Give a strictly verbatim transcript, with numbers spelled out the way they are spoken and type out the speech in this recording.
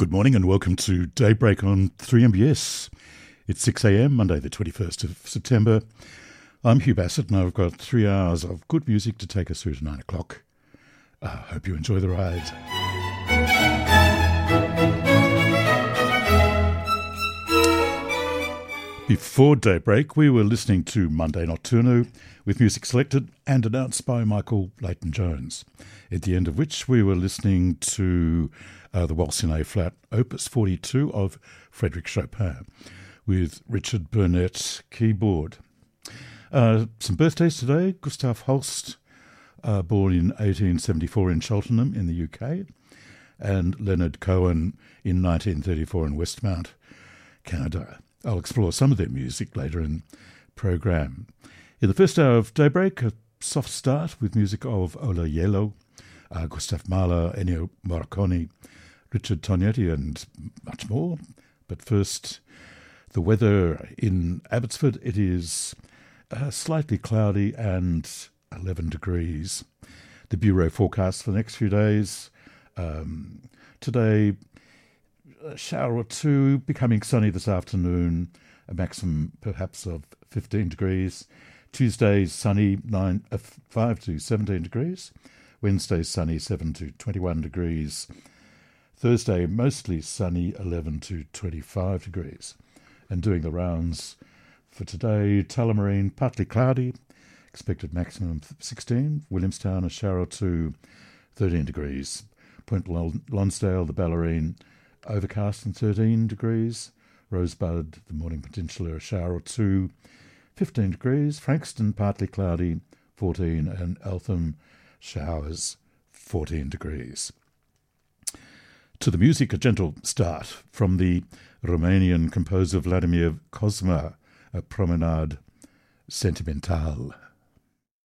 Good morning and welcome to Daybreak on three M B S. It's six a.m, Monday the twenty-first of September. I'm Hugh Bassett and I've got three hours of good music to take us through to nine o'clock. I uh, hope you enjoy the ride. Before Daybreak, we were listening to Monday Nocturno with music selected and announced by Michael Leighton-Jones, at the end of which we were listening to uh, the Waltz in A-flat Opus forty-two of Frédéric Chopin with Richard Burnett keyboard. Uh, some birthdays today. Gustav Holst, uh, born in eighteen seventy-four in Cheltenham in the U K, and Leonard Cohen in nineteen thirty-four in Westmount, Canada. I'll explore some of their music later in the program. In the first hour of Daybreak, a soft start with music of Ola Yelo, uh, Gustav Mahler, Ennio Morricone, Richard Tognetti and much more. But first, the weather in Abbotsford. It is uh, slightly cloudy and eleven degrees. The Bureau forecast for the next few days. Um, today, a shower or two, becoming sunny this afternoon, a maximum perhaps of fifteen degrees. Tuesday, sunny, nine, uh, five to seventeen degrees. Wednesday, sunny, seven to twenty-one degrees. Thursday, mostly sunny, eleven to twenty-five degrees. And doing the rounds for today, Tullamarine, partly cloudy, expected maximum sixteen. Williamstown, a shower or two, thirteen degrees. Point Lonsdale, the Ballerine, overcast and thirteen degrees. Rosebud, the Morning Peninsula, a shower or two, fifteen degrees. Frankston, partly cloudy, fourteen. And Eltham, showers, fourteen degrees. To the music, a gentle start from the Romanian composer Vladimir Cosma, a Promenade Sentimental.